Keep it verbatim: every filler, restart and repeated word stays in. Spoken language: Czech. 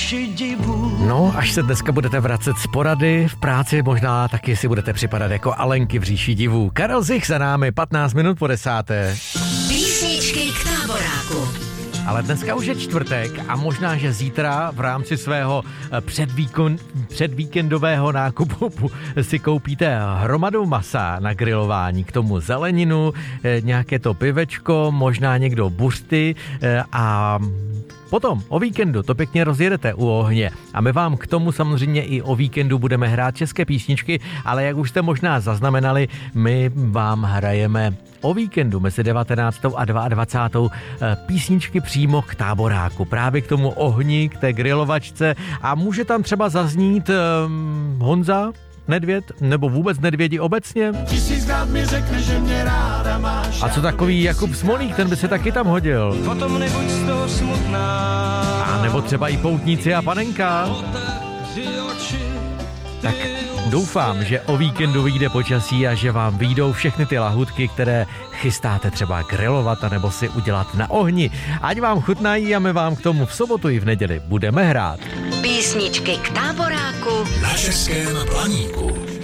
říši divu. No, až se dneska budete vracet z porady v práci, možná taky si budete připadat jako Alenky v říši divů. Karel Zich za námi, patnáct minut po desáté. Písničky k táboráku. Ale dneska už je čtvrtek a možná, že zítra v rámci svého předvíkon, předvíkendového nákupu si koupíte hromadu masa na grilování, k tomu zeleninu, nějaké to pivečko, možná někdo buřty a potom o víkendu to pěkně rozjedete u ohně a my vám k tomu samozřejmě i o víkendu budeme hrát české písničky, ale jak už jste možná zaznamenali, my vám hrajeme o víkendu mezi devatenáctou a dvacátou písničky přímo k táboráku, právě k tomu ohni, k té grilovačce a může tam třeba zaznít um, Honza, Nedvěd, nebo vůbec nedvědi obecně. Tisíckrát mi řekne, že mě ráda máš. A co takový Jakub Smolík, ten by se taky tam hodil. Potom nebuď z toho smutná. A nebo třeba i Poutníci a Panenka. Tak doufám, že o víkendu vyjde počasí a že vám vyjdou všechny ty lahůdky, které chystáte třeba grilovat a nebo si udělat na ohni. Ať vám chutnají a my vám k tomu v sobotu i v neděli budeme hrát. Písničky k táboráku na Českém Planíku.